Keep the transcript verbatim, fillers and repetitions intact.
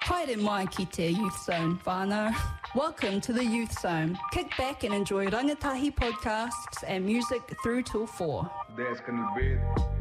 Haere mai ki te Youth Zone, whānau. Welcome to the Youth Zone. Kick back and enjoy rangatahi podcasts and music through till four. Dez kan het beet.